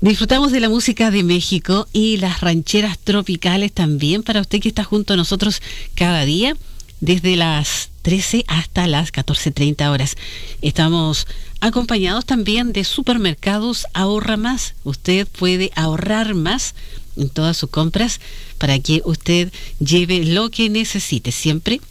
Disfrutamos de la música de México y las rancheras tropicales también para usted que está junto a nosotros cada día, desde las 13 hasta las 14:30 horas. Estamos acompañados también de Supermercados Ahorra Más. Usted puede ahorrar más en todas sus compras para que usted lleve lo que necesite, siempre